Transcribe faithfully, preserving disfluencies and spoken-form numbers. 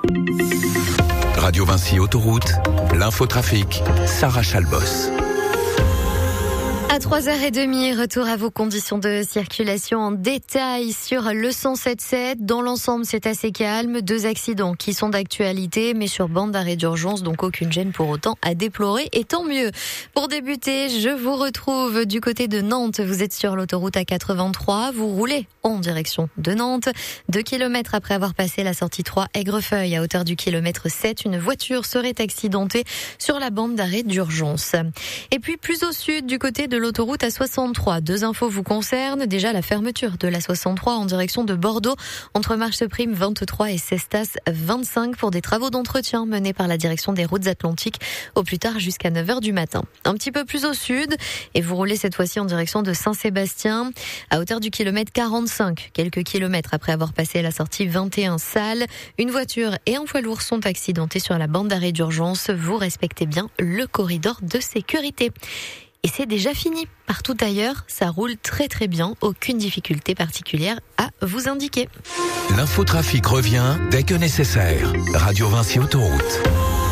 Radio Vinci Autoroute, l'infotrafic, Sarah Chalbos. À trois heures trente, retour à vos conditions de circulation en détail sur le cent sept sept. Dans l'ensemble, c'est assez calme. Deux accidents qui sont d'actualité, mais sur bande d'arrêt d'urgence, donc aucune gêne pour autant à déplorer. Et tant mieux. Pour débuter, je vous retrouve du côté de Nantes. Vous êtes sur l'autoroute A quatre-vingt-trois. Vous roulez en direction de Nantes. Deux kilomètres après avoir passé la sortie trois Aigrefeuille, à hauteur du kilomètre sept, une voiture serait accidentée sur la bande d'arrêt d'urgence. Et puis plus au sud, du côté de l'autoroute A soixante-trois. Deux infos vous concernent. Déjà, la fermeture de l'A soixante-trois en direction de Bordeaux, entre Marche Prime vingt-trois et Cestas vingt-cinq, pour des travaux d'entretien menés par la direction des routes atlantiques, au plus tard jusqu'à neuf heures du matin. Un petit peu plus au sud, et vous roulez cette fois-ci en direction de Saint-Sébastien, à hauteur du kilomètre quarante-cinq. Quelques kilomètres après avoir passé la sortie vingt et un Salles, une voiture et un poids lourd sont accidentés sur la bande d'arrêt d'urgence. Vous respectez bien le corridor de sécurité. Et c'est déjà fini. Partout ailleurs, ça roule très très bien. Aucune difficulté particulière à vous indiquer. L'infotrafic revient dès que nécessaire. Radio Vinci Autoroute.